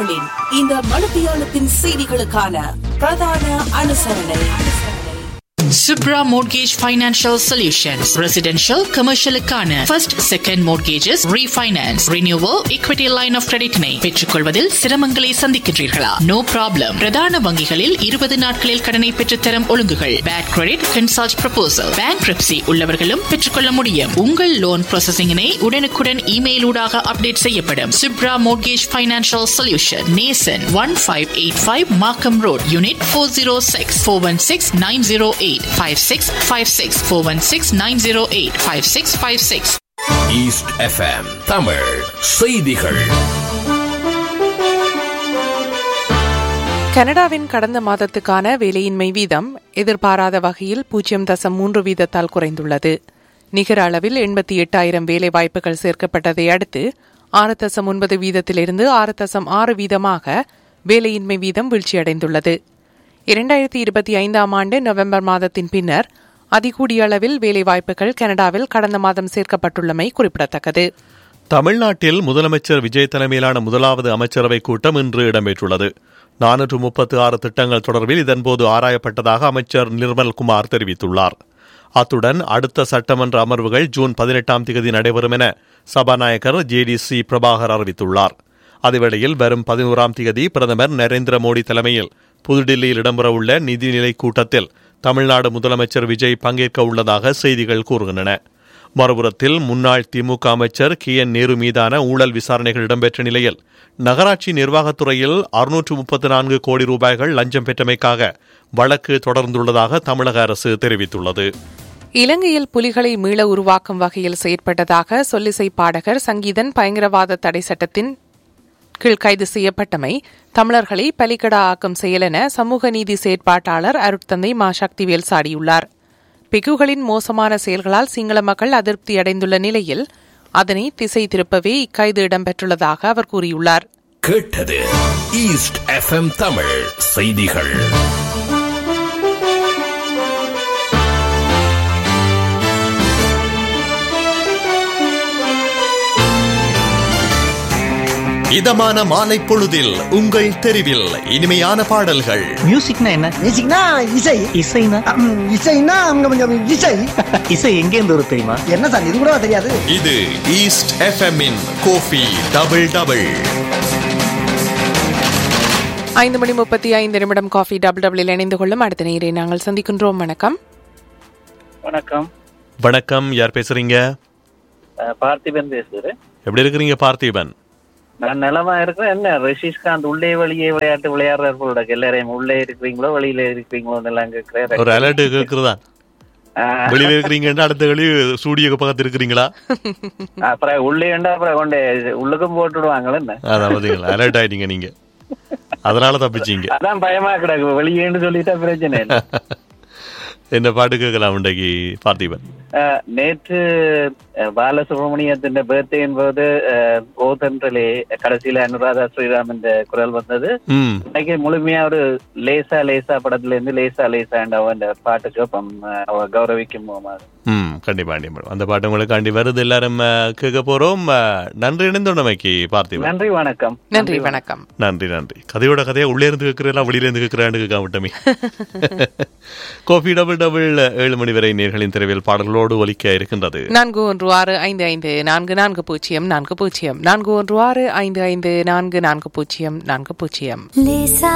தமிழின் இந்த மணித்தியாலத்தின் செய்திகளுக்கான பிரதான அனுசரணை. Subra Mortgage Financial Solutions. Residential, commercial க்கான first, second mortgages, refinance, renewal, equity line of credit னை பெற்றுக்கொள்வதில் சிரமங்களை சந்திக்கின்றீர்களா? No problem. பிரதான வங்கிகளில் 20 நாட்களில் கடனை பெற்றுத்தரும் ஒழுங்குகள். Bad credit, consult proposal. Bankruptcy உள்ளவர்களும் பெற்றுக்கொள்ள முடியும். உங்கள் லோன் ப்ராசஸிங்கினை உடனுக்குடன் இமெயில் ஊடாக அப்டேட் செய்யப்படும். Subra Mortgage Financial Solution. Nason 1585 Markham Road, Unit 406 416-908 5656 416-908 5656. East FM Tamil செய்திகள். கனடாவின் கடந்த மாதத்துக்கான வேலையின்மை வீதம் எதிர்பாராத வகையில் 0.3 வீதத்தால் குறைந்துள்ளது. நிகர அளவில் 88,000 வேலைவாய்ப்புகள் சேர்க்கப்பட்டதை அடுத்து 6.9 வீதத்திலிருந்து 6.6 வீதமாக வேலையின்மை வீதம் வீழ்ச்சியடைந்துள்ளது. 2025 ஆண்டு நவம்பர் மாதத்தின் பின்னர் அதிகூடிய அளவில் வேலைவாய்ப்புகள் கனடாவில் கடந்த மாதம் சேர்க்கப்பட்டுள்ளமை குறிப்பிடத்தக்கது. தமிழ்நாட்டில் முதலமைச்சர் விஜய் தலைமையிலான முதலாவது அமைச்சரவை கூட்டம் இன்று இடம்பெற்றுள்ளது. 436 திட்டங்கள் தொடர்பில் இதன்போது ஆராயப்பட்டதாக அமைச்சர் நிர்மல்குமார் தெரிவித்துள்ளார். அத்துடன் அடுத்த சட்டமன்ற அமர்வுகள் ஜூன் 18 நடைபெறும் என சபாநாயகர் JDC பிரபாகர் அறிவித்துள்ளார். அதேவேளையில் வரும் 11 பிரதமர் நரேந்திர மோடி தலைமையில் புதுடில்லியில் இடம்பெறவுள்ள நிதிநிலை கூட்டத்தில் தமிழ்நாடு முதலமைச்சர் விஜய் பங்கேற்க உள்ளதாக செய்திகள் கூறுகின்றன. மறுபுறத்தில் முன்னாள் திமுக அமைச்சர் KN நேரு மீதான ஊழல் விசாரணைகள் இடம்பெற்ற நிலையில் நகராட்சி நிர்வாகத்துறையில் 634 கோடி ரூபாய்கள் லஞ்சம் பெற்றமைக்காக வழக்கு தொடர்ந்துள்ளதாக தமிழக அரசு தெரிவித்துள்ளது. இலங்கையில் புலிகளை மீள உருவாக்கும் வகையில் செயற்பட்டதாக சொல்லிசை பாடகர் சங்கீதன் பயங்கரவாத தடை சட்டத்தின் கீழ் கைது செய்யப்பட்டமை தமிழர்களை பலிக்கடா ஆக்கும் செயல் என சமூக நீதி செயற்பாட்டாளர் அருட்தந்தை மா சக்திவேல் சாடியுள்ளார். பிக்குகளின் மோசமான செயல்களால் சிங்கள மக்கள் அதிருப்தியடைந்துள்ள நிலையில் அதனை திசை திருப்பவே இக்கைது இடம்பெற்றுள்ளதாக அவர் கூறியுள்ளார். கேட்டது ஈஸ்ட் FM தமிழ் செய்திகள். இதமான மாலை பொழுதில் உங்கள் தெருவில் இனிமையான பாடல்கள். மியூசிக்னா என்ன? மியூசிக்னா இசை. இசைனா இசைனா கொஞ்சம் இசை. இசை எங்கே இருந்து வரும் தெரியுமா? என்ன சார் இது கூட தெரியாது. இது ஈஸ்ட் FM இன் Kofi double double. 5:35 coffee double டபுளில் இணைந்து கொள்ளும் அடுத்த நேரை நாங்கள் சந்திக்கின்றோம். வணக்கம். வணக்கம். வணக்கம். யார் பேசுறீங்க? பார்த்திபன் பேசுறேன். எப்படி இருக்கிறீங்க பார்த்திபன்? நான் நலமா இருக்கிறேன். என்ன ரிஷிஷ்காந்த் உள்ளே வெளியே விளையாட்டு விளையாடுறாரு போல. எல்லாரையும் உள்ளே இருக்கிறீங்களோ வெளியில இருக்கிறீங்களோ எல்லாம் கேட்கிறேன். ஒரு அலர்ட் கேட்கிறதா? வெளியில இருக்கிறீங்கன்னா அடுத்த வெளி ஸ்டூடியோ பக்கத்து இருக்கிறீங்களா? அப்புறம் உள்ளே அப்புறம் கொண்டே உள்ளுக்கும் போட்டுடுவாங்களே. என்ன அதாவது அலர்ட் ஆயிட்டீங்க நீங்க, அதனால தப்பிச்சீங்க. அதான் பயமா கிடக்கு. வெளியேன்னு சொல்லிட்டா பிரச்சனை இல்லை. என்ன பாட்டு கேட்கலாம் இன்றைக்கு பார்த்திபன்? நேற்று பாலசுப்ரமணியத்தின் பர்த்டே என்பது ஓதன்றலே கடைசியில அனுராதா ஸ்ரீராம் என்ற குரல் வந்தது. இன்னைக்கு முழுமையா ஒரு லேசா லேசா படத்துல இருந்து லேசா லேசா அவன் பாட்டுக்கு கௌரவிக்கும் போகுமாறு. கண்டிப்பா அந்த பாட்டு உங்களுக்கு வருது. எல்லாரும் கேட்க போறோம். நன்றி இணைந்தோடமைக்கு பார்த்திபன். நன்றி, வணக்கம். நன்றி, வணக்கம். நன்றி நன்றி. கதையோட கதையா உள்ளே இருந்து கேட்கிறேன் வெளியில இருந்து கேட்கிறான்னு கேட்க விட்டமே. கோபி டபுள் டபுள் 7 மணி வரை நேர்களின் திரைவில் பாடல்களோடு ஒலிக்க இருக்கின்றது. 4165544040 41655440.